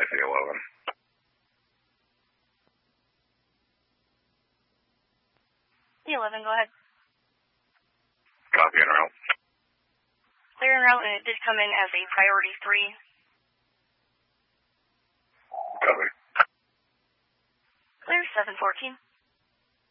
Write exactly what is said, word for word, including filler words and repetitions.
the eleven. The eleven, go ahead. Copy en route. Clear en route, and it did come in as a priority three. Copy. Clear seven fourteen.